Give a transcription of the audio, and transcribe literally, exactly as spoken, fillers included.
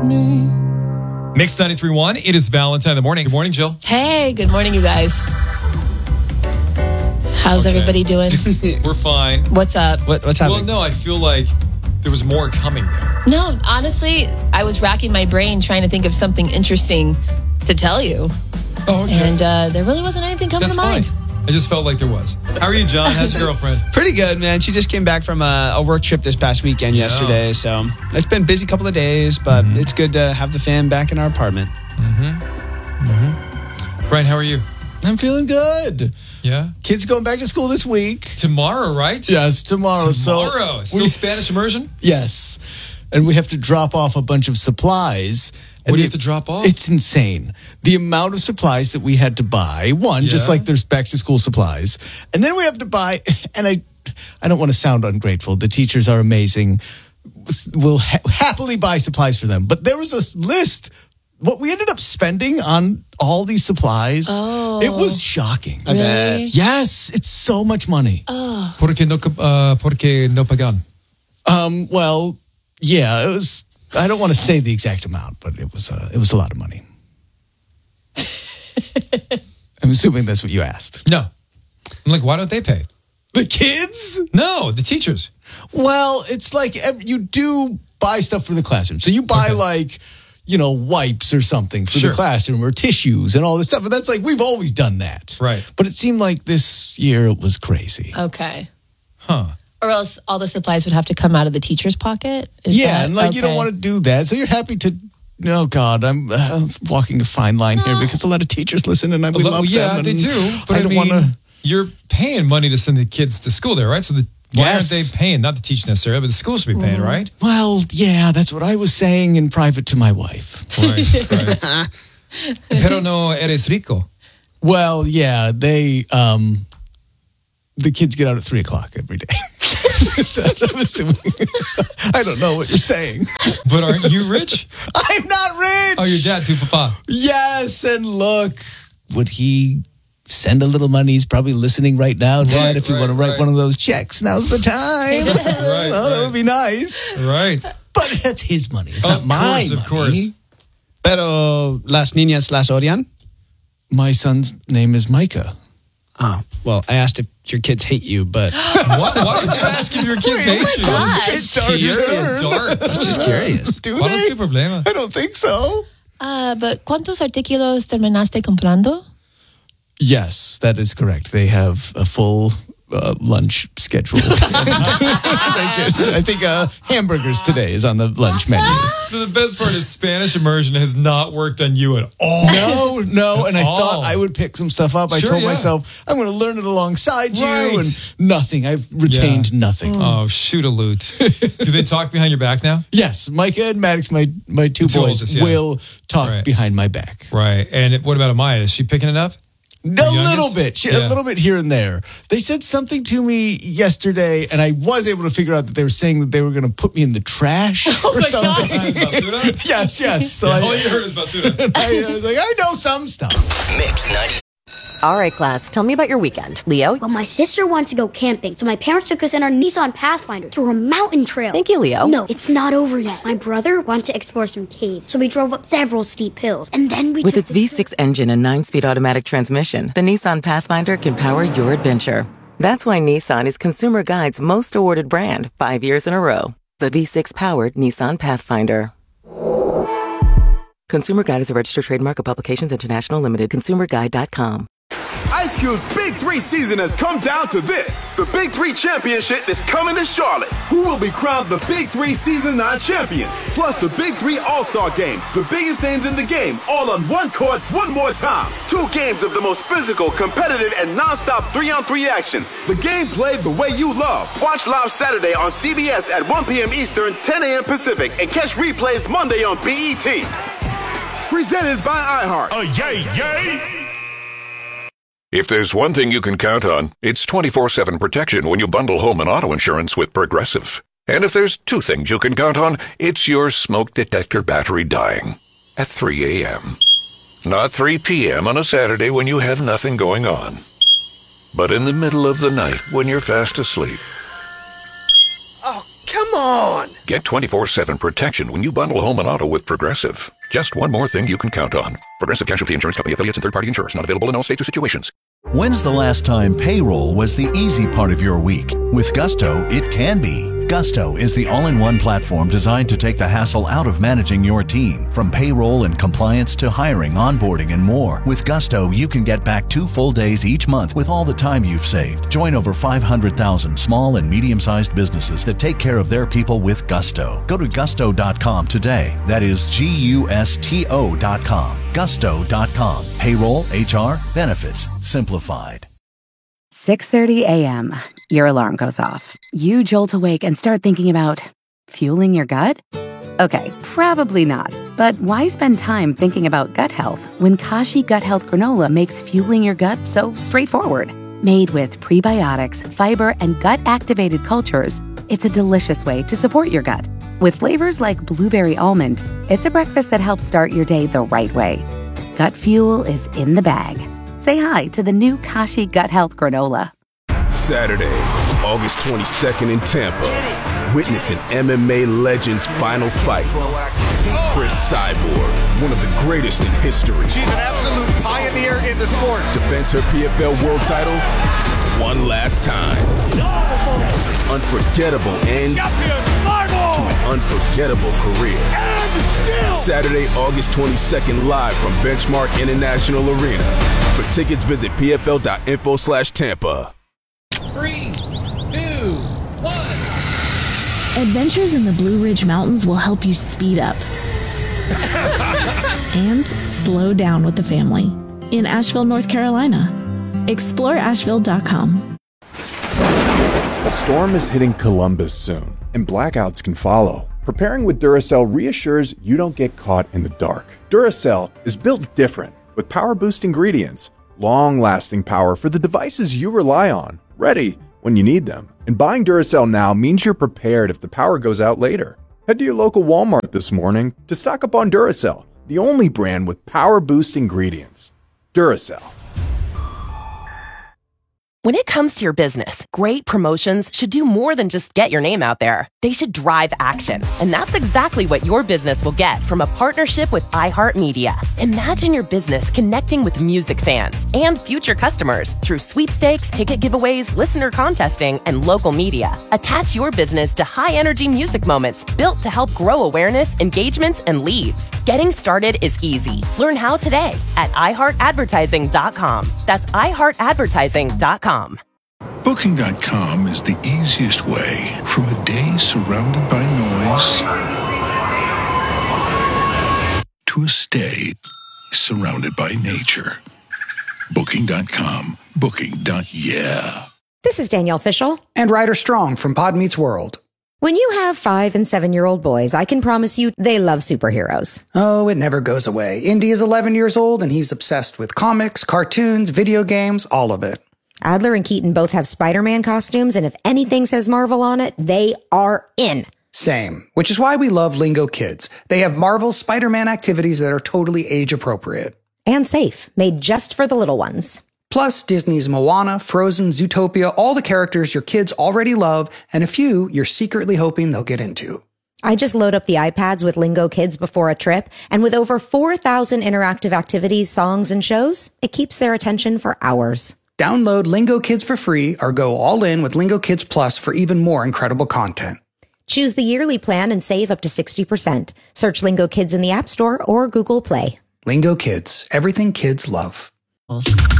me. Mix ninety-three point one. It is Valentine in the morning. Good morning, Jill. Hey, good morning, you guys. How's Okay. everybody doing? We're fine. What's up? What, what's Well, happening? no, I feel like there was more coming there. No, honestly, I was racking my brain trying to think of something interesting to tell you. Oh, okay. And uh, there really wasn't anything coming That's to mind. fine. I just felt like there was. How are you, John? How's your girlfriend? Pretty good, man. She just came back from a, a work trip this past weekend yesterday, so it's been a busy couple of days, but Mm-hmm. it's good to have the fam back in our apartment. Brian, how are you? I'm feeling good. Yeah? Kids going back to school this week. Tomorrow, right? Yes, tomorrow. Tomorrow. So Still we, Spanish immersion? yes, and we have to drop off a bunch of supplies. What do you And have to drop off? It's insane. The amount of supplies that we had to buy. One, just Yeah. like there's back to school supplies. And then we have to buy, and I I don't want to sound ungrateful. The teachers are amazing. We'll ha- happily buy supplies for them. But there was a list. What we ended up spending on all these supplies, Oh. it was shocking. I bet. Really? Yes, it's so much money. Porque no, uh, porque no pagan. Um, well, yeah, it was. I don't want to say the exact amount, but it was. Uh, it was a lot of money. I'm assuming that's what you asked. No. I'm like, why don't they pay? The kids? No, the teachers. Well, it's like ev- you do buy stuff for the classroom. So you buy Okay. like, you know, wipes or something for Sure. the classroom or tissues and all this stuff. But that's like we've always done that, Right. But it seemed like this year it was crazy. Okay. Huh. Or else all the supplies would have to come out of the teacher's pocket? Is yeah, that- and like you don't okay. want to do that, so you're happy to. Oh God, I'm uh, walking a fine line here because a lot of teachers listen, and I we Well, love yeah, them. they and do. But I, I don't mean, want to. you're paying money to send the kids to school there, right? So the, why Yes. aren't they paying? Not the teacher necessarily, but the school should be paying, right? Well, yeah, that's what I was saying in private to my wife. Right, right. Pero no eres rico. Well, yeah, they um the kids get out at three o'clock every day. So I'm assuming. I don't know what you're saying. But aren't you rich? I'm not rich. Oh, your dad too, papa. Yes, and look, would he send a little money? He's probably listening right now, Dad. Right, if you right, want to write right. one of those checks, now's the time. Right, Well, that right. would be nice. Right. But that's his money. It's not Of my course, money. of course. Pero las niñas las odian? My son's name is Micah. Oh, well, I asked if your kids hate you, but Why, why did you ask if your kids hate you? gosh. It's dark, You're sir. so dark. just curious. Do ¿Cuál es they? tu problema? I don't think so. Uh, but ¿cuántos artículos terminaste comprando? Yes, that is correct. They have a full uh, lunch schedule. I think, it's, I think uh, hamburgers today is on the lunch menu. So the best part is Spanish immersion has not worked on you at all. No, no, and I Oh. thought I would pick some stuff up. I Sure, told yeah. myself I'm going to learn it alongside you, Right. and nothing. I've retained Yeah. nothing. Oh, shoot a loot. Do they talk behind your back now? Yes, Micah and Maddox, my my two The two boys, oldest, yeah. will talk Right. behind my back. Right. And it- what about Amaya? Is she picking it up? A youngest? little bit, She- Yeah. a little bit here and there. They said something to me yesterday, and I was able to figure out that they were saying that they were going to put me in the trash or my something. Basura? Yes, yes. So Yeah, I, all you heard is basura. I, I was like, I know some stuff. Mix ninety. All right, class, tell me about your weekend. Leo? Well, my sister wanted to go camping, so my parents took us in our Nissan Pathfinder through a mountain trail. Thank you, Leo. No, it's not over yet. My brother wanted to explore some caves, so we drove up several steep hills, and then we With took its the V six engine and nine-speed automatic transmission, the Nissan Pathfinder can power your adventure. That's why Nissan is Consumer Guide's most awarded brand five years in a row. The V six-powered Nissan Pathfinder. Consumer Guide is a registered trademark of Publications International Limited. consumer guide dot com. Ice Cube's Big Three season has come down to this. The Big Three Championship is coming to Charlotte. Who will be crowned the Big Three Season nine champion? Plus the Big Three All-Star Game. The biggest names in the game, all on one court, one more time. Two games of the most physical, competitive, and non-stop three-on-three action. The game played the way you love. Watch live Saturday on C B S at one p.m. Eastern, ten a.m. Pacific, and catch replays Monday on B E T. Presented by iHeart. Oh, yay, yay! If there's one thing you can count on, it's twenty-four seven protection when you bundle home and auto insurance with Progressive. And if there's two things you can count on, it's your smoke detector battery dying at three a.m. Not three p.m. on a Saturday when you have nothing going on, but in the middle of the night when you're fast asleep. Oh, Come on! Get twenty-four seven protection when you bundle home and auto with Progressive. Just one more thing you can count on. Progressive Casualty Insurance Company affiliates and third-party insurers. Not available in all states or situations. When's the last time payroll was the easy part of your week? With Gusto, it can be. Gusto is the all-in-one platform designed to take the hassle out of managing your team. From payroll and compliance to hiring, onboarding, and more. With Gusto, you can get back two full days each month with all the time you've saved. Join over five hundred thousand small and medium-sized businesses that take care of their people with Gusto. Go to gusto dot com today. That is G U S T O dot com. gusto dot com. Payroll, H R, benefits, simplified. six thirty a.m. Your alarm goes off. You jolt awake and start thinking about fueling your gut? Okay, probably not. But why spend time thinking about gut health when Kashi Gut Health Granola makes fueling your gut so straightforward? Made with prebiotics, fiber, and gut-activated cultures, it's a delicious way to support your gut. With flavors like blueberry almond, it's a breakfast that helps start your day the right way. Gut fuel is in the bag. Say hi to the new Kashi Gut Health Granola. Saturday, August twenty-second in Tampa. Witness an M M A legend's final fight. Chris Cyborg, one of the greatest in history. She's an absolute pioneer in the sport. Defends her P F L world title one last time. Unforgettable end to an unforgettable career. Saturday, August twenty-second, live from Benchmark International Arena. For tickets, visit P F L dot info slash Tampa. Three, two, one. Adventures in the Blue Ridge Mountains will help you speed up and slow down with the family in Asheville, North Carolina. explore asheville dot com. A storm is hitting Columbus soon, and blackouts can follow. Preparing with Duracell reassures you don't get caught in the dark. Duracell is built different, with power boost ingredients, long-lasting power for the devices you rely on, ready when you need them. And buying Duracell now means you're prepared if the power goes out later. Head to your local Walmart this morning to stock up on Duracell, the only brand with power boost ingredients. Duracell. When it comes to your business, great promotions should do more than just get your name out there. They should drive action. And that's exactly what your business will get from a partnership with iHeartMedia. Imagine your business connecting with music fans and future customers through sweepstakes, ticket giveaways, listener contesting, and local media. Attach your business to high-energy music moments built to help grow awareness, engagements, and leads. Getting started is easy. Learn how today at i heart advertising dot com. That's i heart advertising dot com. Booking dot com is the easiest way from a day surrounded by noise to a stay surrounded by nature. Booking dot com. Booking. Yeah. This is Danielle Fishel. And Ryder Strong from Pod Meets World. When you have five and seven-year-old boys, I can promise you they love superheroes. Oh, it never goes away. Indy is eleven years old, and he's obsessed with comics, cartoons, video games, all of it. Adler and Keaton both have Spider-Man costumes, and if anything says Marvel on it, they are in. Same, which is why we love Lingo Kids. They have Marvel's Spider-Man activities that are totally age-appropriate. And safe, made just for the little ones. Plus, Disney's Moana, Frozen, Zootopia, all the characters your kids already love, and a few you're secretly hoping they'll get into. I just load up the iPads with Lingo Kids before a trip, and with over four thousand interactive activities, songs, and shows, it keeps their attention for hours. Download Lingo Kids for free or go all in with Lingo Kids Plus for even more incredible content. Choose the yearly plan and save up to sixty percent. Search Lingo Kids in the App Store or Google Play. Lingo Kids, everything kids love.